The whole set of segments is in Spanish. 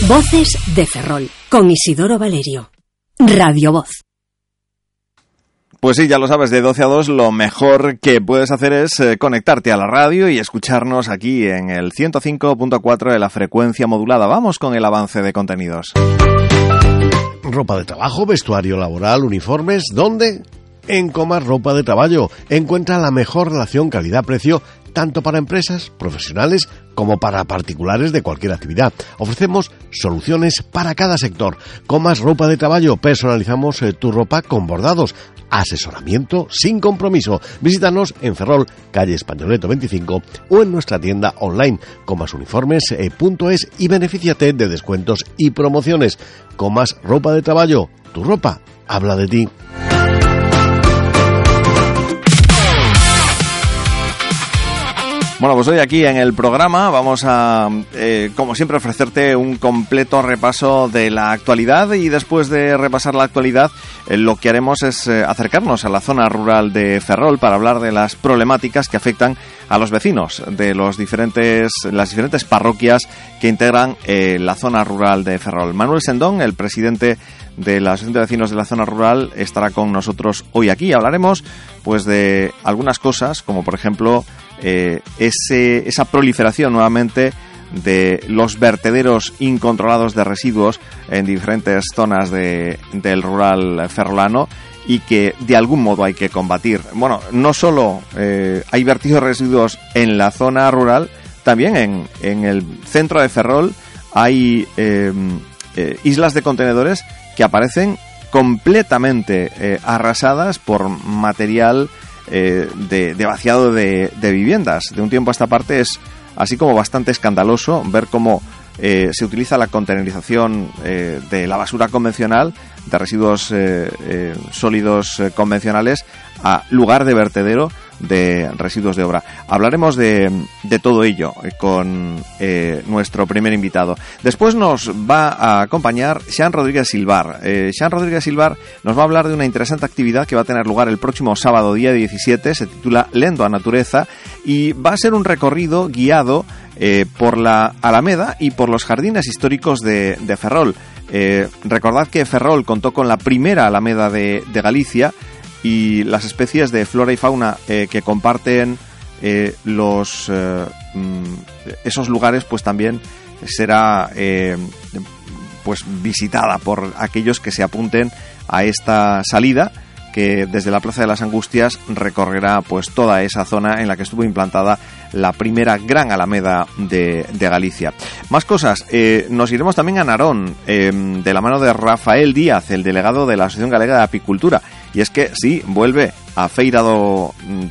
Voces de Ferrol, con Isidoro Valerio. Radio Voz. Pues sí, ya lo sabes, de 12 a 2 lo mejor que puedes hacer es conectarte a la radio y escucharnos aquí en el 105.4 de la frecuencia modulada. Vamos con el avance de contenidos. Ropa de trabajo, vestuario laboral, uniformes, ¿dónde? En Comas Ropa de Traballo. Encuentra la mejor relación calidad-precio tanto para empresas, profesionales como para particulares de cualquier actividad. Ofrecemos soluciones para cada sector. Comas Ropa de Traballo. Personalizamos tu ropa con bordados. Asesoramiento sin compromiso. Visítanos en Ferrol, calle Españoleto 25 o en nuestra tienda online comasuniformes.es y benefíciate de descuentos y promociones. Comas Ropa de Traballo. Tu ropa habla de ti. Bueno, pues hoy aquí en el programa vamos a, como siempre, ofrecerte un completo repaso de la actualidad y después de repasar la actualidad lo que haremos es acercarnos a la zona rural de Ferrol para hablar de las problemáticas que afectan a los vecinos de las diferentes parroquias que integran la zona rural de Ferrol. Manuel Sendón, el presidente de la Asociación de Vecinos de la Zona Rural, estará con nosotros hoy aquí. Hablaremos pues de algunas cosas, como por ejemplo esa proliferación nuevamente de los vertederos incontrolados de residuos en diferentes zonas del rural ferrolano y que de algún modo hay que combatir. Bueno, no solo hay vertidos de residuos en la zona rural, también en el centro de Ferrol hay islas de contenedores que aparecen completamente arrasadas por material de vaciado de viviendas. De un tiempo a esta parte es así como bastante escandaloso ver cómo se utiliza la contenerización de la basura convencional, de residuos sólidos convencionales, a lugar de vertedero de residuos de obra. Hablaremos de todo ello con nuestro primer invitado. Después nos va a acompañar Xan Rodríguez Silvar. Xan Rodríguez Silvar nos va a hablar de una interesante actividad que va a tener lugar el próximo sábado, día 17, se titula Lendo a Natureza, y va a ser un recorrido guiado por la Alameda y por los jardines históricos de Ferrol. Recordad que Ferrol contó con la primera Alameda de Galicia, y las especies de flora y fauna que comparten esos lugares pues también será pues visitada por aquellos que se apunten a esta salida, que desde la Plaza de las Angustias recorrerá pues toda esa zona en la que estuvo implantada la primera gran alameda de Galicia. Más cosas, nos iremos también a Narón, de la mano de Rafael Díaz, el delegado de la Asociación Galega de Apicultura. Y es que sí, vuelve a Feira do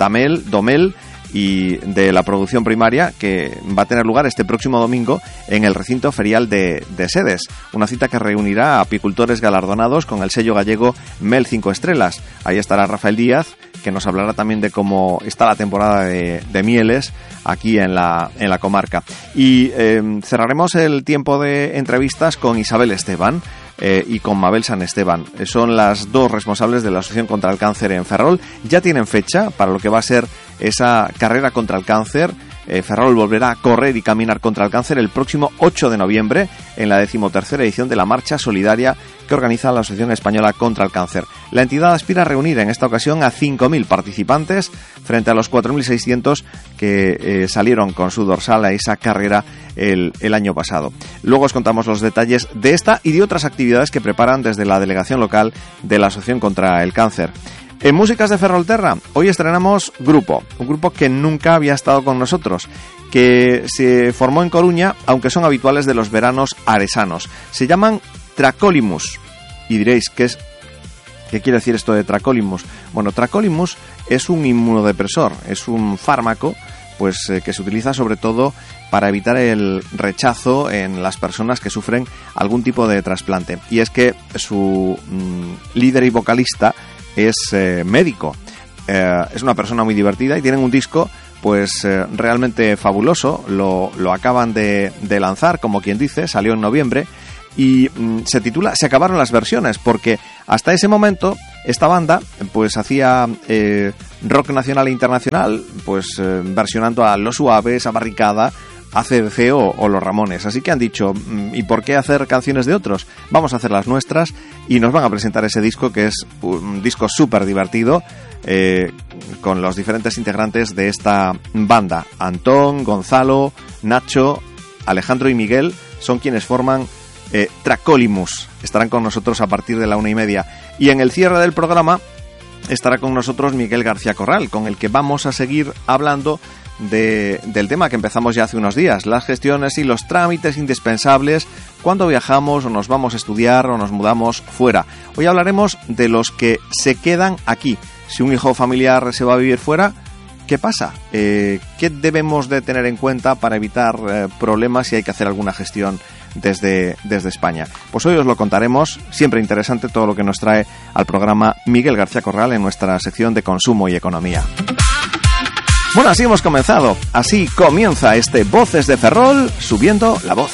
Mel y de la producción primaria, que va a tener lugar este próximo domingo en el recinto ferial de Sedes, una cita que reunirá a apicultores galardonados con el sello gallego Mel 5 Estrellas. Ahí estará Rafael Díaz, que nos hablará también de cómo está la temporada de mieles aquí en la comarca. Y cerraremos el tiempo de entrevistas con Isabel Esteban y con Mabel San Esteban. Son las dos responsables de la Asociación contra el Cáncer en Ferrol. Ya tienen fecha para lo que va a ser esa carrera contra el cáncer. Ferrol volverá a correr y caminar contra el cáncer el próximo 8 de noviembre en la 13ª edición de la marcha solidaria que organiza la Asociación Española contra el Cáncer. La entidad aspira a reunir en esta ocasión a 5.000 participantes frente a los 4.600 que salieron con su dorsal a esa carrera el año pasado. Luego os contamos los detalles de esta y de otras actividades que preparan desde la delegación local de la Asociación contra el Cáncer. En Músicas de Ferrolterra, hoy estrenamos un grupo que nunca había estado con nosotros, que se formó en Coruña, aunque son habituales de los veranos aresanos. Se llaman Tracolimus. Y diréis, ¿qué quiere decir esto de Tracolimus? Bueno, Tracolimus es un inmunodepresor, es un fármaco pues que se utiliza sobre todo para evitar el rechazo en las personas que sufren algún tipo de trasplante. Y es que su líder y vocalista es médico, es una persona muy divertida y tienen un disco pues realmente fabuloso. Lo acaban de lanzar, como quien dice, salió en noviembre y se titula Se acabaron las versiones, porque hasta ese momento esta banda pues hacía rock nacional e internacional, pues versionando a Los Suaves, a Barricada, AC/DC o los Ramones. Así que han dicho, ¿y por qué hacer canciones de otros? Vamos a hacer las nuestras, y nos van a presentar ese disco, que es un disco súper divertido, con los diferentes integrantes de esta banda. Antón, Gonzalo, Nacho, Alejandro y Miguel son quienes forman Tracolimus. Estarán con nosotros a partir de la 1:30. Y en el cierre del programa estará con nosotros Miguel García Corral, con el que vamos a seguir hablando del tema que empezamos ya hace unos días, las gestiones y los trámites indispensables cuando viajamos o nos vamos a estudiar o nos mudamos fuera. Hoy hablaremos de los que se quedan aquí. Si un hijo familiar se va a vivir fuera, ¿qué pasa? ¿Qué debemos de tener en cuenta para evitar problemas si hay que hacer alguna gestión desde España? Pues hoy os lo contaremos. Siempre interesante todo lo que nos trae al programa Miguel García Corral en nuestra sección de consumo y economía. Bueno, así hemos comenzado. Así comienza este Voces de Ferrol, subiendo la voz.